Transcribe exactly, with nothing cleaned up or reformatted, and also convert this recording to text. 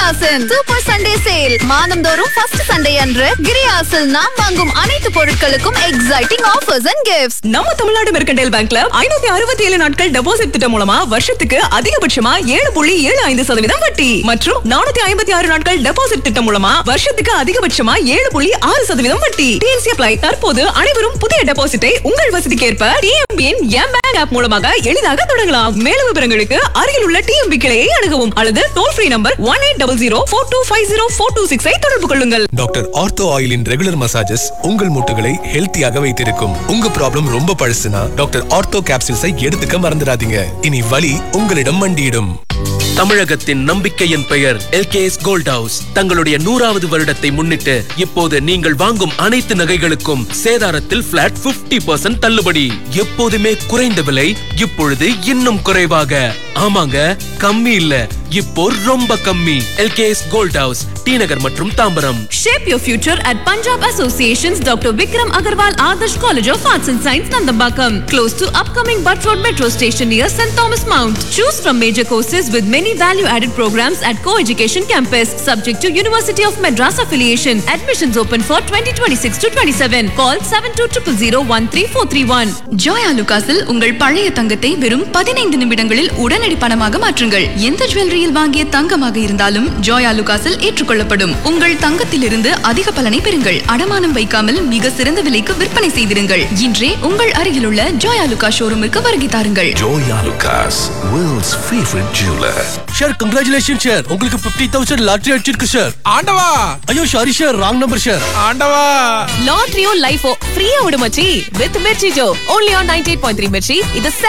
கிரியாசின் super Sunday sale. மாதந்தோறும் first Sunday அன்று கிரியாசில் நாம் வாங்கும் அனைத்து பொருட்களுக்கும் எக்ஸைட்டிங் ஆஃபர்ஸ் அண்ட் கிஃப்ட்ஸ். நம்ம தமிழ்நாடு மெர்கன்டைல் பேங்க்ல ஐநூத்தி அறுபத்தி ஏழு நாட்கள் டெபாசிட் திட்டம் மூலமா வருஷத்துக்கு அதிகபட்சமா ஏழு புள்ளி ஏழு ஐந்து சதவீதம் வட்டி மற்றும் நானூத்தி ஐம்பத்தி ஆறு நாட்கள் டெபாசிட் திட்டம் மூலமா வருஷத்துக்கு அதிகபட்சமா ஏழு புள்ளி ஆறு சதவீதம் வட்டி. DNC apply. தற்போது அனைவரும் புதிய டெபாசிட்டை உங்கள் வசதிக்கேற்ப டிஎம்பியின் எம் பேங்க் ஆப் மூலமாக எளிதாக தொடங்கலாம். மேலும் விவரங்களுக்கு அருகில் உள்ள டிஎம்பி கிளையை அணுகவும் அல்லது toll free number one eight double zero four two five zero four two six ஐ தொடர்பு கொள்ளுங்கள். டாக்டர் ஆர்த்தோ ஆயிலின் ரெகுலர் மசாஜஸ் உங்கள் மூட்டுகளை ஹெல்த்தியாக வைத்திருக்கும். உங்க ப்ராப்ளம் ரொம்ப பழசுனா டாக்டர் ஆர்த்தோ கேப்சூல்ஸை எடுத்துக்க மறந்துடாதீங்க. இனி வலி உங்களிடம் மண்டியிடும். தமிழகத்தின் நம்பிக்கையின் பெயர் எல்கேஎஸ் கோல்ட் ஹவுஸ். தங்களுடைய நூறாவது வருடத்தை முன்னிட்டு இப்போது நீங்கள் வாங்கும் அனைத்து நகைகளுக்கும் சேதாரத்தில் பிளாட் பிப்டி பர்சன்ட் தள்ளுபடி. எப்போதுமே குறைந்த விலை, இப்பொழுது இன்னும் குறைவாக. ஆமாங்க, கம்மி இல்ல, இப்போ ரொம்ப கம்மி. எல்கேஎஸ் கோல்ட் ஹவுஸ், டி நகர் மற்றும் Tambaram. Shape your future at Punjab Association's Doctor Vikram Agarwal Adarsh College of Arts and Science, Nandambakam, close to upcoming Butt Road Metro Station near Saint Thomas Mount. Choose from major courses with many value-added programs at Co-Education Campus, subject to University of Madras affiliation. Admissions open for twenty twenty-six to twenty-seven. Call seven two zero zero one three four three one. Joya லுகாஸில் உங்கள் பழைய தங்கத்தை வெறும் பதினைந்து நிமிடங்களில் உடனடி பணமாக மாற்றுங்கள். எந்த ஜுவல்லரியில் வாங்கிய தங்கமாக இருந்தாலும் ஜோயா லுகாஸில் ஏற்றுக்கொள்ளப்படும். உங்கள் தங்கத்திலிருந்து அதிக பலனை பெறுங்கள். அடமானம் வைக்காமல் மிக சிறந்த விலைக்கு விற்பனை செய்திருங்கள். இன்றே உங்கள் அருகிலுள்ள ஜோயா லுகாஸ் ஷோரூமுக்கு வருகை தாருங்கள். Joya Lucas, world's favorite jeweler. Sir, congratulation sir. உங்களுக்கு பிப்டி தௌசண்ட் லாட்டரி அடிச்சிருக்கு சார். ஆண்டவா! ஐயோ sorry sir, wrong number sir. ஆண்டவா! லாட்டரியோ லைஃபோ ஃப்ரீயா விடு மச்சி. With Mirchi Joe only on ninety-eight point three Mirchi. இது